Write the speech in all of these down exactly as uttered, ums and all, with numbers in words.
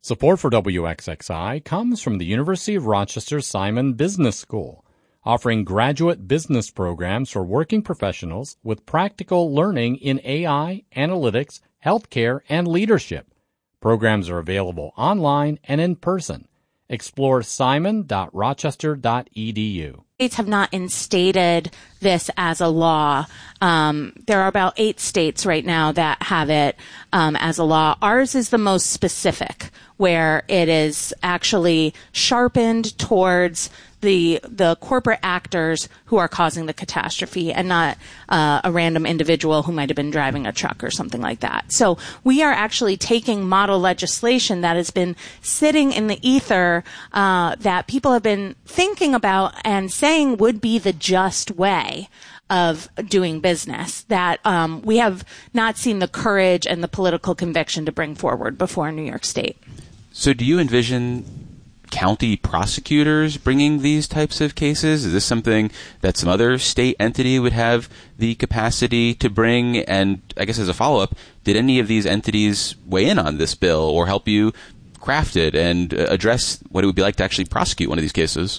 Support for W X X I comes from the University of Rochester Simon Business School, offering graduate business programs for working professionals with practical learning in A I, analytics, healthcare, and leadership. Programs are available online and in person. Explore simon dot rochester dot e d u. States have not instated this as a law. Um, there are about eight states right now that have it um, as a law. Ours is the most specific, where it is actually sharpened towards the the corporate actors who are causing the catastrophe, and not uh, a random individual who might have been driving a truck or something like that. So we are actually taking model legislation that has been sitting in the ether uh, that people have been thinking about and saying would be the just way of doing business, that um, we have not seen the courage and the political conviction to bring forward before New York State. So do you envision county prosecutors bringing these types of cases? Is this something that some other state entity would have the capacity to bring? And I guess as a follow-up, did any of these entities weigh in on this bill or help you craft it and address what it would be like to actually prosecute one of these cases?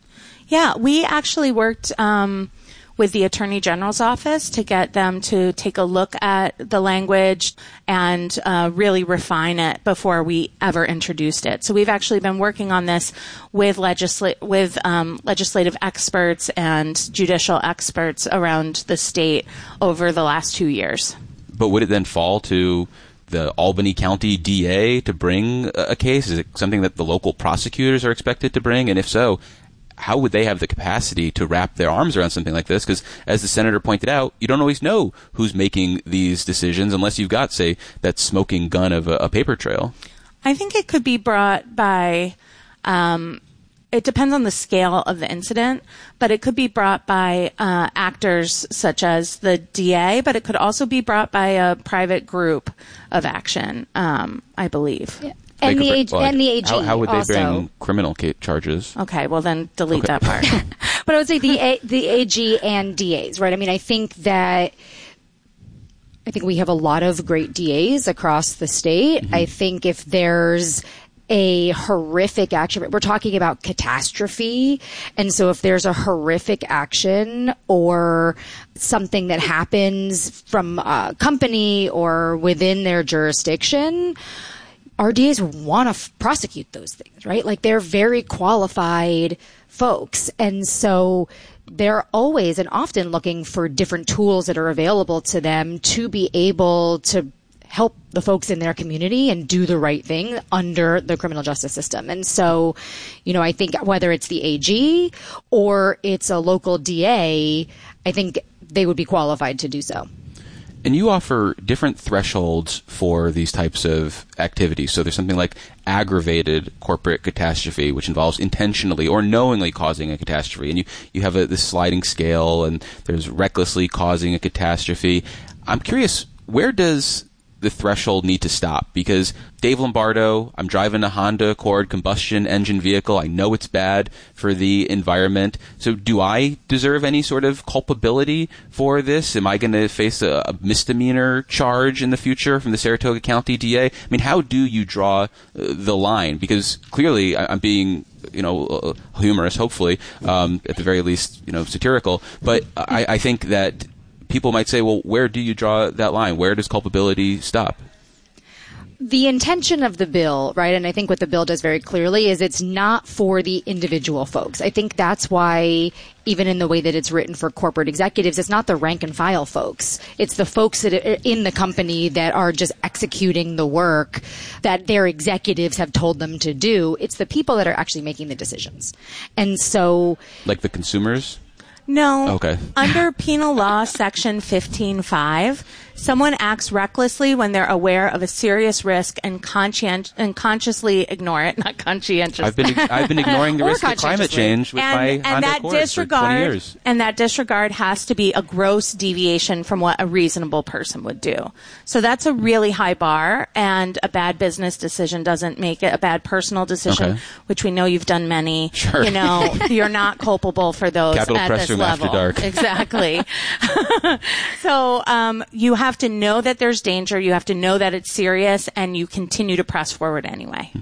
Yeah, we actually worked um, with the Attorney General's office to get them to take a look at the language and uh, really refine it before we ever introduced it. So we've actually been working on this with legisla- with um, legislative experts and judicial experts around the state over the last two years. But would it then fall to the Albany County D A to bring a case? Is it something that the local prosecutors are expected to bring? And if so, how would they have the capacity to wrap their arms around something like this? Because as the senator pointed out, you don't always know who's making these decisions unless you've got, say, that smoking gun of a, a paper trail. I think it could be brought by, um, it depends on the scale of the incident, but it could be brought by uh, actors such as the D A, but it could also be brought by a private group of action, um, I believe. Yeah. And the, A G, well, and the A G how, how would they also bring criminal charges? Okay, well then delete okay. that part. But I would say the A, the A G and D As, right? I mean, I think that I think we have a lot of great D As across the state. Mm-hmm. I think if there's a horrific action, we're talking about catastrophe, and so if there's a horrific action or something that happens from a company or within their jurisdiction, our D As want to f- prosecute those things, right? Like, they're very qualified folks. And so they're always and often looking for different tools that are available to them to be able to help the folks in their community and do the right thing under the criminal justice system. And so, you know, I think whether it's the A G or it's a local D A, I think they would be qualified to do so. And you offer different thresholds for these types of activities. So there's something like aggravated corporate catastrophe, which involves intentionally or knowingly causing a catastrophe. And you, you have a, this sliding scale, and there's recklessly causing a catastrophe. I'm curious, where does the threshold need to stop? Because Dave Lombardo, I'm driving a Honda Accord combustion engine vehicle. I know it's bad for the environment. So do I deserve any sort of culpability for this? Am I going to face a, a misdemeanor charge in the future from the Saratoga County D A? I mean, how do you draw uh, the line? Because clearly I, I'm being, you know, uh, humorous, hopefully, um, at the very least, you know, satirical. But I, I think that people might say, well, where do you draw that line? Where does culpability stop? The intention of the bill, right, and I think what the bill does very clearly is it's not for the individual folks. I think that's why, even in the way that it's written for corporate executives, it's not the rank and file folks. It's the folks that are in the company that are just executing the work that their executives have told them to do. It's the people that are actually making the decisions. And so... Like the consumers? No. Okay. Under Penal Law Section fifteen five, someone acts recklessly when they're aware of a serious risk and conscient and consciously ignore it. Not conscientious. I've been I've been ignoring the risk of climate change with and, my and Honda that Accord for twenty years. And that disregard has to be a gross deviation from what a reasonable person would do. So that's a really high bar, and a bad business decision doesn't make it a bad personal decision, okay. which we know you've done many. Sure. You know, you're not culpable for those Capital at Press this Room level. After Dark. Exactly. So um, you have to know that there's danger. You have to know that it's serious, and you continue to press forward anyway.